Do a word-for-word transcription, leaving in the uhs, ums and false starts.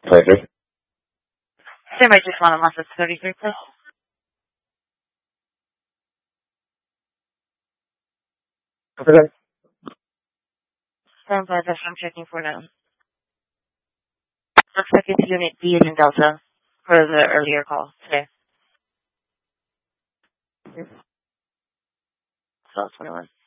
twenty-three. Stand by just one unless it's thirty-three, please. Okay. Stand by, that's what I'm checking for now. Looks like it's Unit B in Delta for the earlier call today. twelve twenty-one.